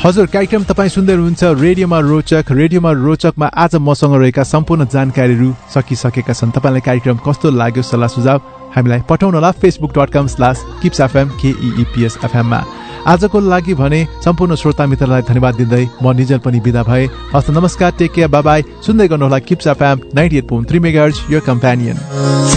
हजुर, कार्यक्रम तपाईँ सुन्दै हुनुहुन्छ रेडियोमा रोचक। रेडियोमा रोचकमा आज मसँग रहेका सम्पूर्ण जानकारीहरू सकिसकेका छन्। तपाईँलाई कार्यक्रम कस्तो लाग्यो सल्लाह सुझाव हामीलाई पठाउनुहोला facebook.com/KIPSFM KEEPSFM मा। आजको लागि भने सम्पूर्ण श्रोता मित्रलाई धन्यवाद दिँदै म निजल पनि बिदा भए। हस्त नमस्कार, टेक केयर, बाय बाय। सुन्दै गर्नुहोला kips FM 98.3 megahertz, your companion.